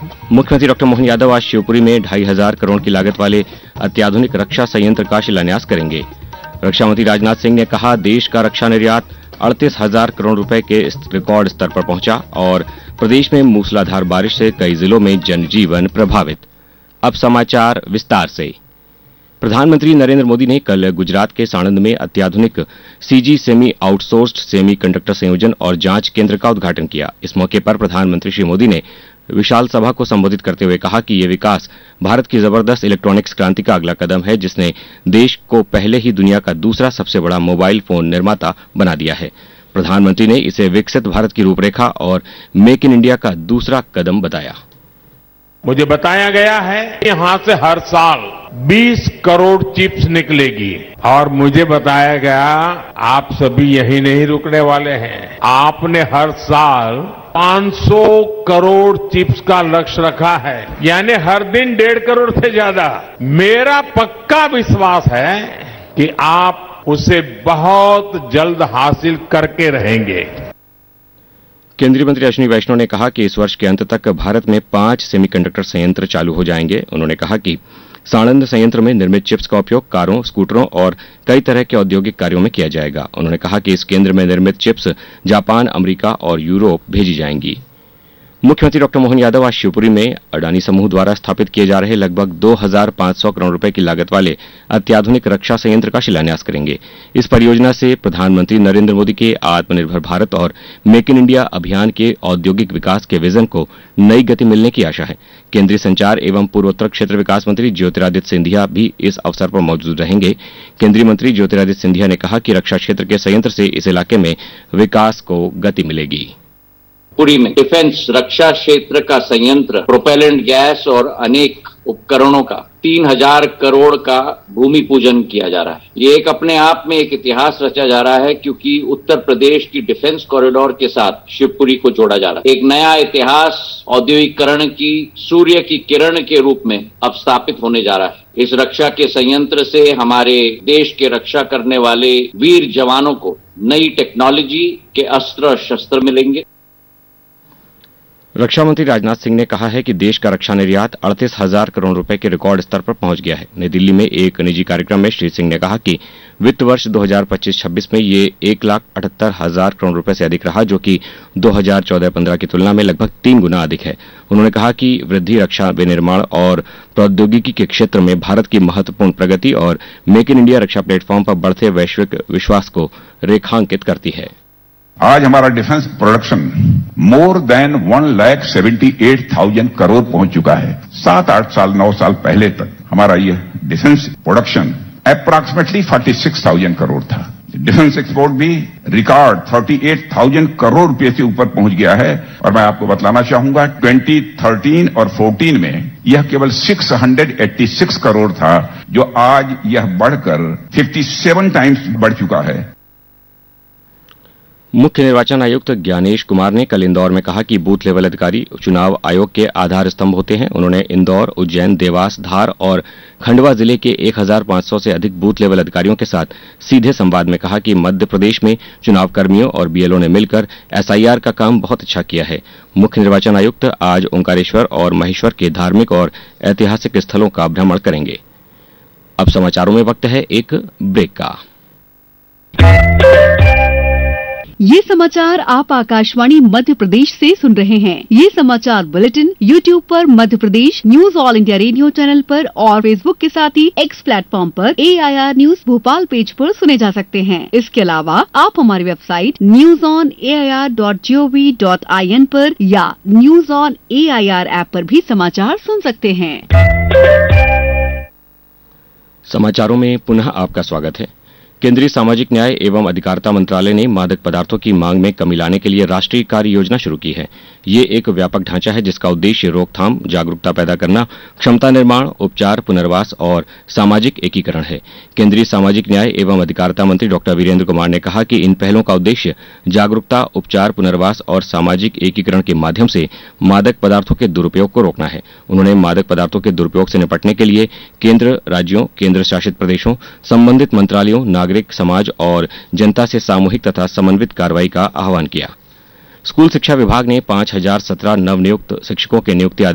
मुख्यमंत्री डॉक्टर मोहन यादव आज शिवपुरी में 2,500 करोड़ की लागत वाले अत्याधुनिक रक्षा संयंत्र का शिलान्यास करेंगे। रक्षा मंत्री राजनाथ सिंह ने कहा, देश का रक्षा निर्यात 38,000 करोड़ रुपए के रिकॉर्ड स्तर पर पहुंचा और प्रदेश में मूसलाधार बारिश से कई जिलों में जनजीवन प्रभावित। अब समाचार विस्तार से। प्रधानमंत्री नरेंद्र मोदी ने कल गुजरात के साणंद में अत्याधुनिक CG semi outsourced semi conductor संयोजन और जांच केंद्र का उद्घाटन किया। इस मौके पर प्रधानमंत्री श्री मोदी ने विशाल सभा को संबोधित करते हुए कहा कि यह विकास भारत की जबरदस्त इलेक्ट्रॉनिक्स क्रांति का अगला कदम है, जिसने देश को पहले ही दुनिया का दूसरा सबसे बड़ा मोबाइल फोन निर्माता बना दिया है। प्रधानमंत्री ने इसे विकसित भारत की रूपरेखा और मेक इन इंडिया का दूसरा कदम बताया। मुझे बताया गया है यहां से हर साल 20 करोड़ चिप्स निकलेगी और मुझे बताया गया आप सभी यही नहीं रुकने वाले हैं। आपने हर साल 500 करोड़ चिप्स का लक्ष्य रखा है, यानी हर दिन 1.5 करोड़ से ज्यादा। मेरा पक्का विश्वास है कि आप उसे बहुत जल्द हासिल करके रहेंगे। केंद्रीय मंत्री अश्विनी वैष्णव ने कहा कि इस वर्ष के अंत तक भारत में 5 सेमीकंडक्टर संयंत्र चालू हो जाएंगे। उन्होंने कहा कि साणंद संयंत्र में निर्मित चिप्स का उपयोग कारों, स्कूटरों और कई तरह के औद्योगिक कार्यों में किया जाएगा। उन्होंने कहा कि इस केंद्र में निर्मित चिप्स जापान, अमेरिका और यूरोप भेजी जाएंगी। मुख्यमंत्री डॉक्टर मोहन यादव आज शिवपुरी में अडानी समूह द्वारा स्थापित किए जा रहे लगभग 2,500 करोड़ रुपए की लागत वाले अत्याधुनिक रक्षा संयंत्र का शिलान्यास करेंगे। इस परियोजना से प्रधानमंत्री नरेंद्र मोदी के आत्मनिर्भर भारत और मेक इन इंडिया अभियान के औद्योगिक विकास के विजन को नई गति मिलने की आशा है। केंद्रीय संचार एवं पूर्वोत्तर क्षेत्र विकास मंत्री ज्योतिरादित्य सिंधिया भी इस अवसर पर मौजूद रहेंगे। केंद्रीय मंत्री ज्योतिरादित्य सिंधिया ने कहा कि रक्षा क्षेत्र के संयंत्र से इस इलाके में विकास को गति मिलेगी। पुरी में डिफेंस रक्षा क्षेत्र का संयंत्र, प्रोपेलेंट गैस और अनेक उपकरणों का 3,000 करोड़ का भूमि पूजन किया जा रहा है। ये एक अपने आप में एक इतिहास रचा जा रहा है, क्योंकि उत्तर प्रदेश की डिफेंस कॉरिडोर के साथ शिवपुरी को जोड़ा जा रहा है। एक नया इतिहास औद्योगिकरण की सूर्य की किरण के रूप में अब स्थापित होने जा रहा है। इस रक्षा के संयंत्र से हमारे देश के रक्षा करने वाले वीर जवानों को नई टेक्नोलॉजी के अस्त्र शस्त्र मिलेंगे। रक्षा मंत्री राजनाथ सिंह ने कहा है कि देश का रक्षा निर्यात 38,000 करोड़ रुपए के रिकॉर्ड स्तर पर पहुंच गया है। नई दिल्ली में एक निजी कार्यक्रम में श्री सिंह ने कहा कि वित्त वर्ष 2025-26 में ये 1,78,000 करोड़ रुपए से अधिक रहा, जो कि 2014-15 की तुलना में लगभग 3 गुना अधिक है। उन्होंने कहा कि वृद्धि रक्षा विनिर्माण और प्रौद्योगिकी के क्षेत्र में भारत की महत्वपूर्ण प्रगति और make in India Raksha platform पर बढ़ते वैश्विक विश्वास को रेखांकित करती है। आज हमारा defence production more than 1,78,000 crore पहुंच चुका है। 7-8 साल 9 साल पहले तक हमारा यह डिफेंस प्रोडक्शन अप्रॉक्सीमेटली 46,000 करोड़ था। डिफेंस एक्सपोर्ट भी रिकॉर्ड 38,000 करोड़ रुपए से ऊपर पहुंच गया है। और मैं आपको बतलाना चाहूंगा 2013 और 14 में यह केवल 686 करोड़ था, जो आज यह बढ़कर 57 टाइम्स बढ़ चुका है। मुख्य निर्वाचन आयुक्त ज्ञानेश कुमार ने कल इंदौर में कहा कि बूथ लेवल अधिकारी चुनाव आयोग के आधार स्तंभ होते हैं। उन्होंने इंदौर, उज्जैन, देवास, धार और खंडवा जिले के 1,500 से अधिक बूथ लेवल अधिकारियों के साथ सीधे संवाद में कहा कि मध्य प्रदेश में चुनाव कर्मियों और बीएलओ ने मिलकर एसआईआर का काम बहुत अच्छा किया है। मुख्य निर्वाचन आयुक्त आज ओंकारेश्वर और महेश्वर के धार्मिक और ऐतिहासिक स्थलों का भ्रमण करेंगे। अब समाचारों में वक्त है एक ब्रेक का। ये समाचार आप आकाशवाणी मध्य प्रदेश से सुन रहे हैं। ये समाचार बुलेटिन YouTube पर Madhya Pradesh news all India radio channel पर और Facebook के साथ ही X प्लेटफॉर्म पर AIR न्यूज भोपाल पेज पर सुने जा सकते हैं। इसके अलावा आप हमारी वेबसाइट newsonair.gov.in पर या न्यूज ऑन AIR ऐप पर भी समाचार सुन सकते हैं। समाचारों में पुनः आपका स्वागत है। केंद्रीय सामाजिक न्याय एवं अधिकारिता मंत्रालय ने मादक पदार्थों की मांग में कमी लाने के लिए राष्ट्रीय कार्य योजना शुरू की है। ये एक व्यापक ढांचा है जिसका उद्देश्य रोकथाम, जागरूकता पैदा करना, क्षमता निर्माण, उपचार, पुनर्वास और सामाजिक एकीकरण है। केंद्रीय सामाजिक न्याय एवं अधिकारिता मंत्री डॉक्टर वीरेंद्र कुमार ने कहा कि इन पहलों का उद्देश्य जागरूकता, उपचार, पुनर्वास और सामाजिक एकीकरण के माध्यम से मादक पदार्थों के दुरुपयोग को रोकना है। उन्होंने मादक पदार्थों के दुरुपयोग से निपटने के लिए केंद्र, राज्यों, केंद्र शासित प्रदेशों, संबंधित मंत्रालयों, नागरिक समाज और जनता से सामूहिक तथा समन्वित कार्रवाई का आह्वान किया। स्कूल शिक्षा विभाग ने 5,017 नवनियुक्त शिक्षकों के नियुक्ति